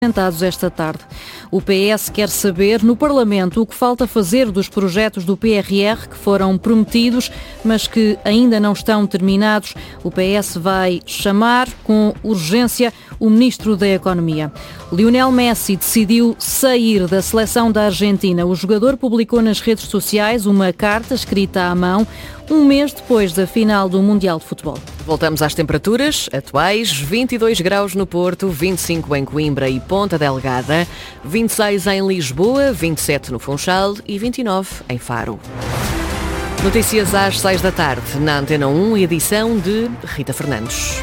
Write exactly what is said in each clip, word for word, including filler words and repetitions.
apresentados esta tarde. O P S quer saber no Parlamento o que falta fazer dos projetos do P R R que foram prometidos, mas que ainda não estão terminados. O P S vai chamar com urgência o Ministro da Economia. Lionel Messi decidiu sair da seleção da Argentina. O jogador publicou nas redes sociais uma carta escrita à mão, um mês depois da final do Mundial de Futebol. Voltamos às temperaturas atuais: vinte e dois graus no Porto, vinte e cinco em Coimbra e Ponta Delgada, vinte e seis em Lisboa, vinte e sete no Funchal e vinte e nove em Faro. Notícias às seis da tarde, na Antena um, edição de Rita Fernandes.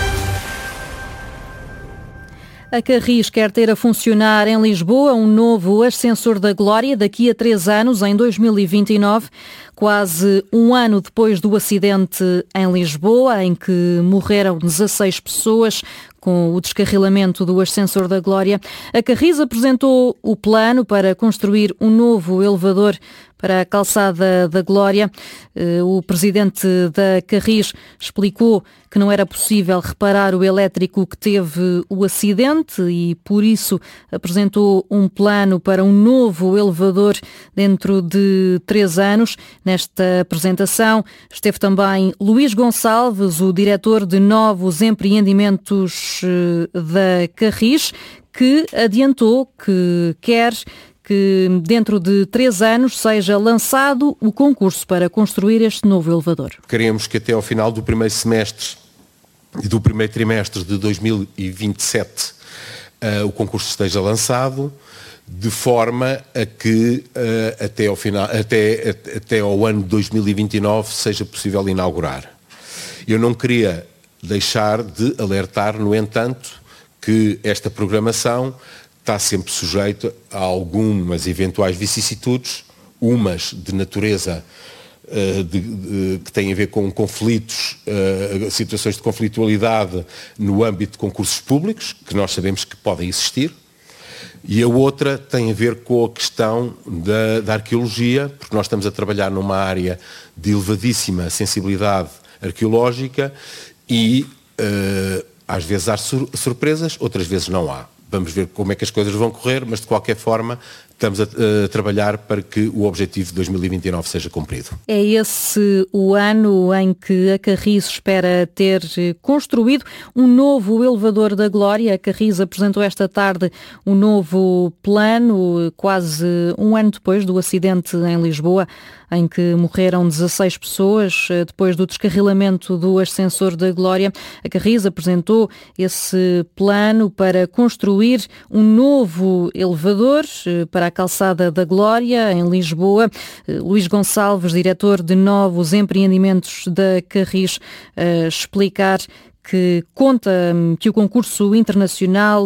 A Carris quer ter a funcionar em Lisboa um novo ascensor da Glória daqui a três anos, em dois mil e vinte e nove, quase um ano depois do acidente em Lisboa, em que morreram dezasseis pessoas com o descarrilamento do ascensor da Glória. A Carris apresentou o plano para construir um novo elevador para a calçada da Glória. O presidente da Carris explicou que não era possível reparar o elétrico que teve o acidente e, por isso, apresentou um plano para um novo elevador dentro de três anos. Nesta apresentação esteve também Luís Gonçalves, o diretor de novos empreendimentos da Carris, que adiantou que quer que dentro de três anos seja lançado o concurso para construir este novo elevador. Queremos que até ao final do primeiro semestre e do primeiro trimestre de dois mil e vinte e sete uh, o concurso esteja lançado, de forma a que uh, até, ao final, até, até ao ano de dois mil e vinte e nove seja possível inaugurar. Eu não queria deixar de alertar, no entanto, que esta programação está sempre sujeita a algumas eventuais vicissitudes, umas de natureza uh, de, de, que têm a ver com conflitos, uh, situações de conflitualidade no âmbito de concursos públicos, que nós sabemos que podem existir, e a outra tem a ver com a questão da, da arqueologia, porque nós estamos a trabalhar numa área de elevadíssima sensibilidade arqueológica e uh, às vezes há sur- surpresas, outras vezes não há. Vamos ver como é que as coisas vão correr, mas de qualquer forma estamos a, a trabalhar para que o objetivo de dois mil e vinte e nove seja cumprido. É esse o ano em que a Carris espera ter construído um novo elevador da Glória. A Carris apresentou esta tarde um novo plano, quase um ano depois do acidente em Lisboa, em que morreram dezasseis pessoas depois do descarrilamento do ascensor da Glória. A Carris apresentou esse plano para construir um novo elevador para a calçada da Glória, em Lisboa. Luís Gonçalves, diretor de novos empreendimentos da Carris, a explicar que conta que o concurso internacional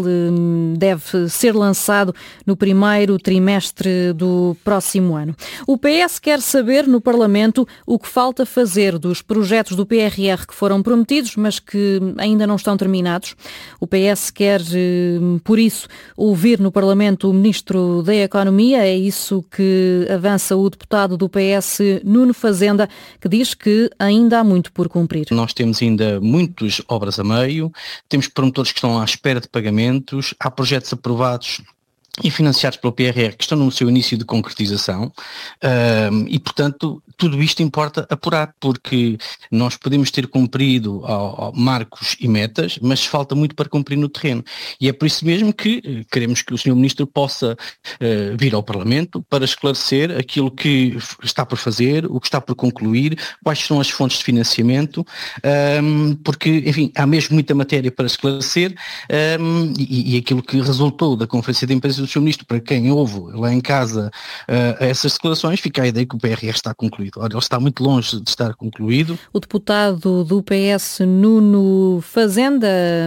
deve ser lançado no primeiro trimestre do próximo ano. O P S quer saber no Parlamento o que falta fazer dos projetos do P R R que foram prometidos, mas que ainda não estão terminados. O P S quer, por isso, ouvir no Parlamento o Ministro da Economia. É isso que avança o deputado do P S, Nuno Fazenda, que diz que ainda há muito por cumprir. Nós temos ainda muitos obras a meio, temos promotores que estão à espera de pagamentos, há projetos aprovados e financiados pelo P R R que estão no seu início de concretização um, e, portanto, tudo isto importa apurar, porque nós podemos ter cumprido ao, ao marcos e metas, mas falta muito para cumprir no terreno. E é por isso mesmo que queremos que o senhor Ministro possa uh, vir ao Parlamento para esclarecer aquilo que está por fazer, o que está por concluir, quais são as fontes de financiamento, um, porque, enfim, há mesmo muita matéria para esclarecer um, e, e aquilo que resultou da Conferência de Empresas do senhor Ministro, para quem ouve lá em casa uh, essas declarações, fica a ideia que o P R R está concluído. Ora, ele está muito longe de estar concluído. O deputado do P S, Nuno Fazenda,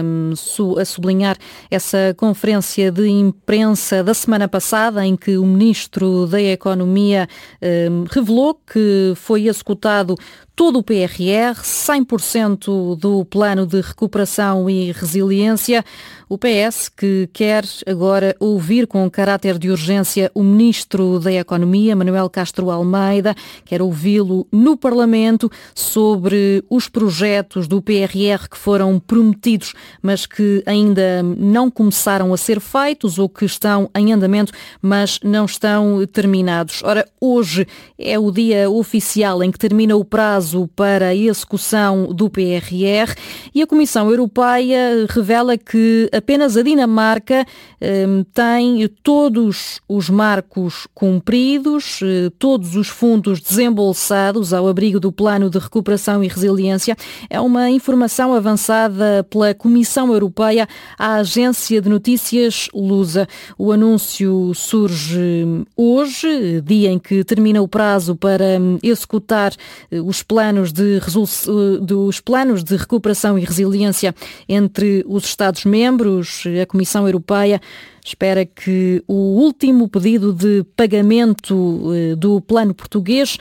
a sublinhar essa conferência de imprensa da semana passada, em que o Ministro da Economia um, revelou que foi executado todo o P R R, cem por cento do Plano de Recuperação e Resiliência. O P S que quer agora ouvir com caráter de urgência o Ministro da Economia, Manuel Castro Almeida, quer ouvi-lo no Parlamento sobre os projetos do P R R que foram prometidos, mas que ainda não começaram a ser feitos ou que estão em andamento, mas não estão terminados. Ora, hoje é o dia oficial em que termina o prazo para a execução do P R R e a Comissão Europeia revela que apenas a Dinamarca eh, tem todos os marcos cumpridos, eh, todos os fundos desembolsados ao abrigo do Plano de Recuperação e Resiliência. É uma informação avançada pela Comissão Europeia à agência de notícias Lusa. O anúncio surge hoje, dia em que termina o prazo para executar os planos de, dos planos de recuperação e resiliência entre os Estados-membros. A Comissão Europeia espera que o último pedido de pagamento do plano português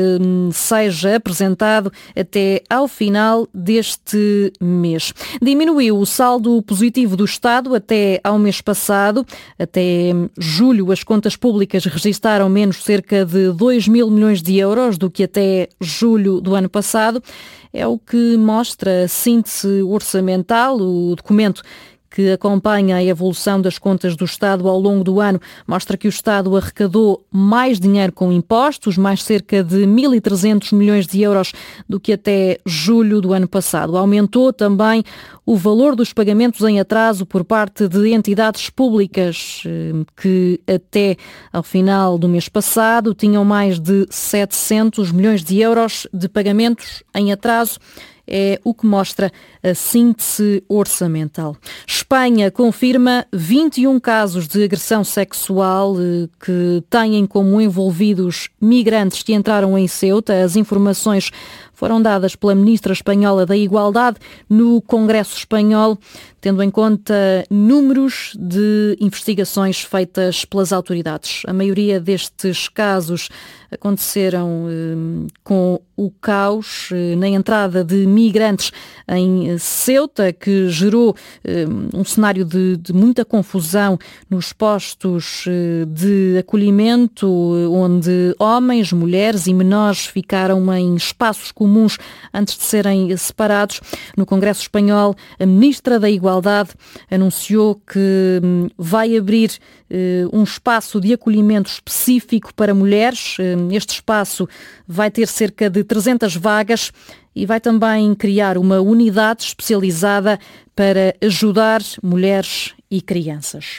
seja apresentado até ao final deste mês. Diminuiu o saldo positivo do Estado até ao mês passado. Até julho, as contas públicas registaram menos cerca de dois mil milhões de euros do que até julho do ano passado. É o que mostra a síntese orçamental, o documento que acompanha a evolução das contas do Estado ao longo do ano, mostra que o Estado arrecadou mais dinheiro com impostos, mais cerca de mil e trezentos milhões de euros do que até julho do ano passado. Aumentou também o valor dos pagamentos em atraso por parte de entidades públicas que até ao final do mês passado tinham mais de setecentos milhões de euros de pagamentos em atraso. É o que mostra a síntese orçamental. Espanha confirma vinte e um casos de agressão sexual que têm como envolvidos migrantes que entraram em Ceuta. As informações foram dadas pela ministra espanhola da Igualdade no Congresso Espanhol, tendo em conta números de investigações feitas pelas autoridades. A maioria destes casos aconteceram eh, com o caos eh, na entrada de migrantes em Ceuta, que gerou eh, um cenário de, de muita confusão nos postos eh, de acolhimento, onde homens, mulheres e menores ficaram em espaços comuns antes de serem separados. No Congresso Espanhol, a ministra da Igualdade anunciou que hum, vai abrir eh, um espaço de acolhimento específico para mulheres. Este espaço vai ter cerca de trezentas vagas e vai também criar uma unidade especializada para ajudar mulheres e crianças.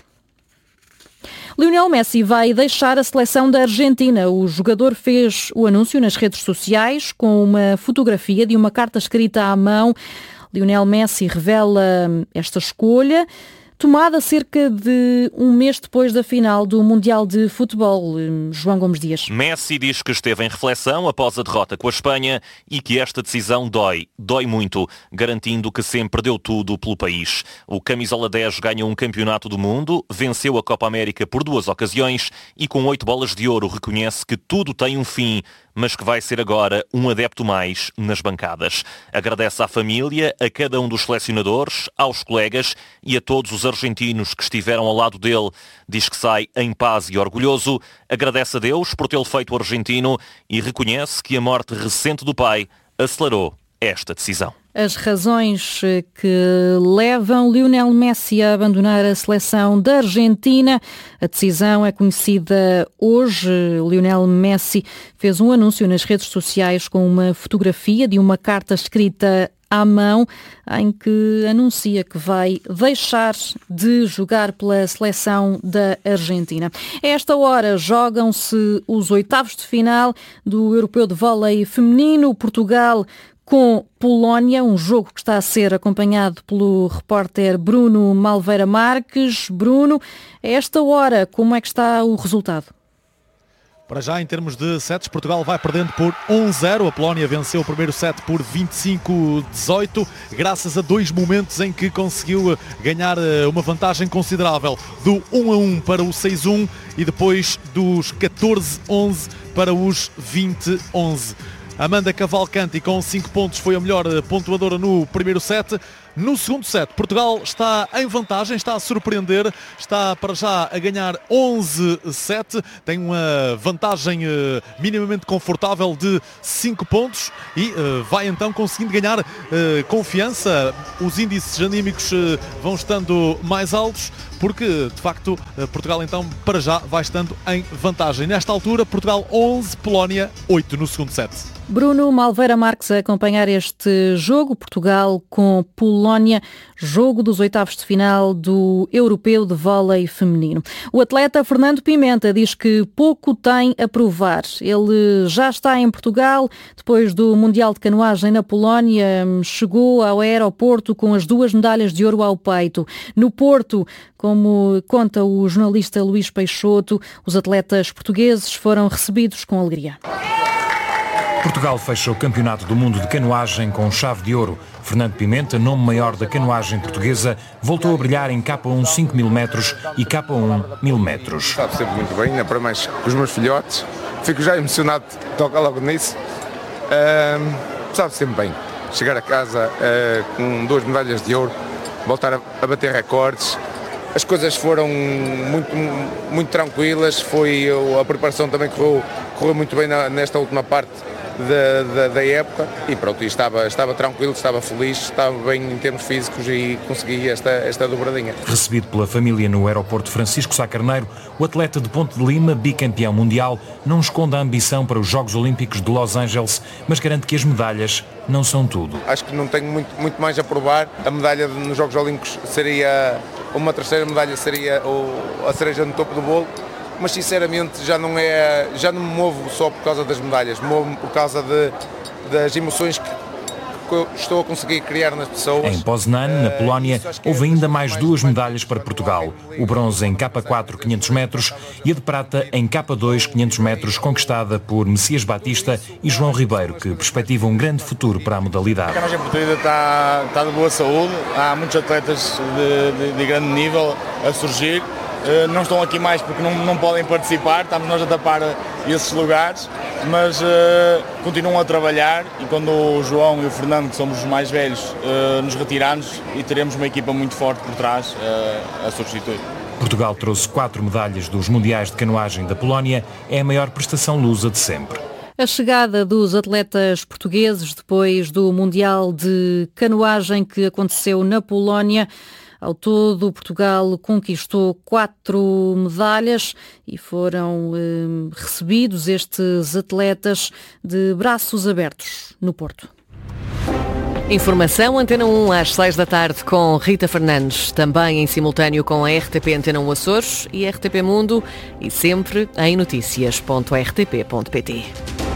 Lionel Messi vai deixar a seleção da Argentina. O jogador fez o anúncio nas redes sociais com uma fotografia de uma carta escrita à mão. Lionel Messi revela esta escolha, tomada cerca de um mês depois da final do Mundial de Futebol. João Gomes Dias. Messi diz que esteve em reflexão após a derrota com a Espanha e que esta decisão dói, dói muito, garantindo que sempre deu tudo pelo país. O camisola dez ganhou um campeonato do mundo, venceu a Copa América por duas ocasiões e com oito bolas de ouro reconhece que tudo tem um fim, mas que vai ser agora um adepto mais nas bancadas. Agradece à família, a cada um dos selecionadores, aos colegas e a todos os argentinos que estiveram ao lado dele. Diz que sai em paz e orgulhoso, agradece a Deus por tê-lo feito argentino e reconhece que a morte recente do pai acelerou esta decisão. As razões que levam Lionel Messi a abandonar a seleção da Argentina. A decisão é conhecida hoje. Lionel Messi fez um anúncio nas redes sociais com uma fotografia de uma carta escrita à mão, em que anuncia que vai deixar de jogar pela seleção da Argentina. A esta hora jogam-se os oitavos de final do Europeu de Vôlei Feminino. Portugal com Polónia, um jogo que está a ser acompanhado pelo repórter Bruno Malveira Marques. Bruno, a esta hora, como é que está o resultado? Para já, em termos de sets, Portugal vai perdendo por um zero. A Polónia venceu o primeiro set por vinte e cinco a dezoito, graças a dois momentos em que conseguiu ganhar uma vantagem considerável, do um a um para o seis a um e depois dos catorze a onze para os vinte a onze. Amanda Cavalcanti com cinco pontos foi a melhor pontuadora no primeiro set. No segundo set, Portugal está em vantagem, está a surpreender, está para já a ganhar onze a sete, tem uma vantagem uh, minimamente confortável de cinco pontos e uh, vai então conseguindo ganhar uh, confiança. Os índices anímicos uh, vão estando mais altos, porque de facto uh, Portugal então para já vai estando em vantagem. Nesta altura, Portugal onze, Polónia oito no segundo set. Bruno Malveira Marques a acompanhar este jogo, Portugal com Polónia, jogo dos oitavos de final do Europeu de Vôlei Feminino. O atleta Fernando Pimenta diz que pouco tem a provar. Ele já está em Portugal, depois do Mundial de Canoagem na Polónia, chegou ao aeroporto com as duas medalhas de ouro ao peito. No Porto, como conta o jornalista Luís Peixoto, os atletas portugueses foram recebidos com alegria. Portugal fecha o Campeonato do Mundo de Canoagem com chave de ouro. Fernando Pimenta, nome maior da canoagem portuguesa, voltou a brilhar em K um cinco mil metros e K um mil metros. Sabe sempre muito bem, ainda para mais com os meus filhotes. Fico já emocionado de tocar logo nisso. Uh, sabe sempre bem. Chegar a casa uh, com duas medalhas de ouro, voltar a, a bater recordes. As coisas foram muito, muito tranquilas. Foi, a preparação também correu, correu muito bem na, nesta última parte Da, da, da época e pronto, e estava, estava tranquilo, estava feliz, estava bem em termos físicos e consegui esta, esta dobradinha. Recebido pela família no aeroporto Francisco Sá Carneiro, o atleta de Ponte de Lima, bicampeão mundial, não esconde a ambição para os Jogos Olímpicos de Los Angeles, mas garante que as medalhas não são tudo. Acho que não tenho muito, muito mais a provar. A medalha nos Jogos Olímpicos seria, uma terceira medalha seria a cereja no topo do bolo. Mas sinceramente já não, é, já não me movo só por causa das medalhas, movo-me por causa de, das emoções que, que estou a conseguir criar nas pessoas. Em Poznan, na Polónia, houve ainda mais duas medalhas para Portugal. O bronze em K quatro quinhentos metros e a de prata em K dois quinhentos metros, conquistada por Messias Batista e João Ribeiro, que perspectivam um grande futuro para a modalidade. A canoagem portuguesa está, está de boa saúde, há muitos atletas de, de, de grande nível a surgir. Uh, não estão aqui mais porque não, não podem participar, estamos nós a tapar esses lugares, mas uh, continuam a trabalhar e quando o João e o Fernando, que somos os mais velhos, uh, nos retirarmos e teremos uma equipa muito forte por trás uh, a substituir. Portugal trouxe quatro medalhas dos Mundiais de Canoagem da Polónia, é a maior prestação lusa de sempre. A chegada dos atletas portugueses depois do Mundial de Canoagem que aconteceu na Polónia. Ao todo, Portugal conquistou quatro medalhas e foram eh, recebidos estes atletas de braços abertos no Porto. Informação Antena um às seis da tarde com Rita Fernandes, também em simultâneo com a R T P Antena um Açores e R T P Mundo e sempre em notícias ponto r t p ponto p t.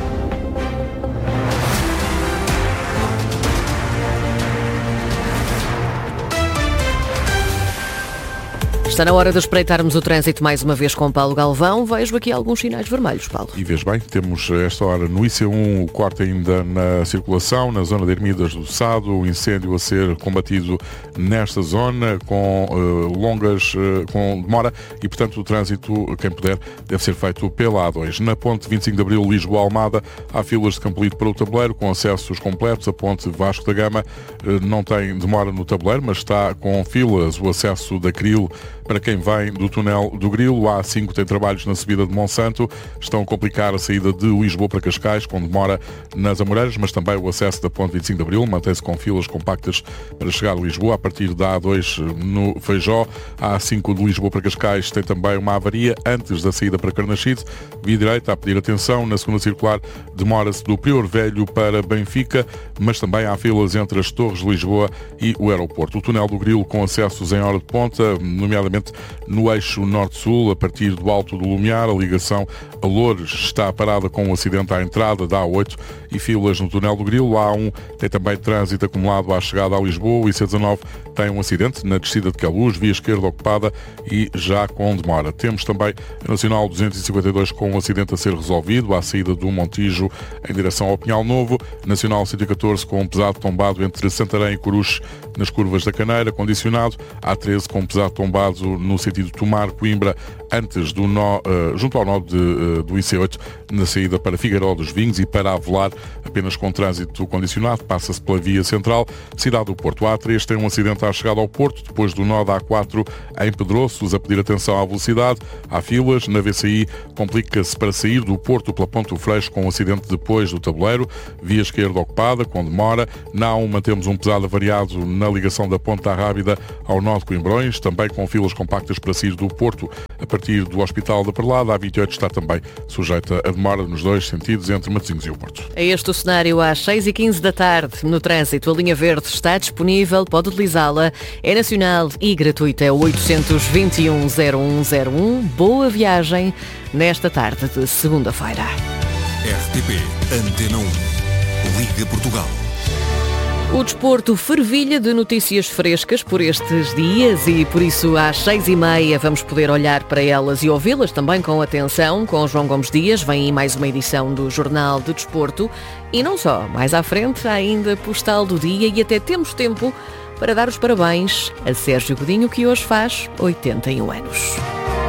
Está na hora de espreitarmos o trânsito mais uma vez com Paulo Galvão. Vejo aqui alguns sinais vermelhos, Paulo. E vês bem, temos esta hora no I C um o corte ainda na circulação, na zona de Ermidas do Sado, o incêndio a ser combatido nesta zona com uh, longas, uh, com demora e, portanto, o trânsito, quem puder, deve ser feito pela A dois. Na ponte vinte e cinco de Abril, Lisboa-Almada, há filas de Campolide para o tabuleiro, com acessos completos. A ponte Vasco da Gama uh, não tem demora no tabuleiro, mas está com filas o acesso da Cril para quem vem do túnel do Grilo. O A cinco tem trabalhos na subida de Monsanto, estão a complicar a saída de Lisboa para Cascais, com demora nas Amoreiras, mas também o acesso da ponte vinte e cinco de Abril mantém-se com filas compactas para chegar a Lisboa, a partir da A dois no Feijó. A A cinco de Lisboa para Cascais tem também uma avaria antes da saída para Carnaxide, via direita a pedir atenção. Na segunda circular demora-se do Prior Velho para Benfica, mas também há filas entre as Torres de Lisboa e o aeroporto. O túnel do Grilo com acessos em hora de ponta, nomeadamente no eixo norte-sul, a partir do Alto do Lumiar. A ligação a Loures está parada com um acidente à entrada da A oito e filas no túnel do Grilo. A A um tem também trânsito acumulado à chegada a Lisboa. O I C dezanove tem um acidente na descida de Queluz, via esquerda ocupada e já com demora. Temos também a Nacional duzentos e cinquenta e dois com um acidente a ser resolvido à saída do Montijo em direção ao Pinhal Novo. Nacional cento e catorze com um pesado tombado entre Santarém e Coruche nas curvas da Caneira, condicionado. A treze com pesado tombado no sentido Tomar-Coimbra, antes do nó, uh, junto ao nó de, uh, do I C oito, na saída para Figueiró dos Vinhos e para Avelar, apenas com trânsito condicionado, passa-se pela via central. Cidade do Porto, a três tem um acidente à chegada ao Porto, depois do nó da A quatro em Pedroços, a pedir atenção à velocidade. Há filas, na V C I complica-se para sair do Porto pela Ponte do Freixo com um acidente depois do tabuleiro, via esquerda ocupada, com demora. Na A um mantemos um pesado avariado na ligação da Ponte da Rábida ao nó de Coimbrões, também com filas compactas para sair do Porto a partir do Hospital da Perlada. A vinte e oito está também sujeita a demora nos dois sentidos entre Matosinhos e o Porto. É este o cenário às seis e quinze da tarde. No trânsito, a linha verde está disponível, pode utilizá-la. É nacional e gratuita. É o oitocentos e vinte e um, zero um zero um. Boa viagem nesta tarde de segunda-feira. R T P Antena um. Liga Portugal. O desporto fervilha de notícias frescas por estes dias e por isso às seis e meia vamos poder olhar para elas e ouvi-las também com atenção. Com João Gomes Dias vem aí mais uma edição do Jornal de Desporto e não só, mais à frente há ainda postal do dia e até temos tempo para dar os parabéns a Sérgio Godinho, que hoje faz oitenta e um anos.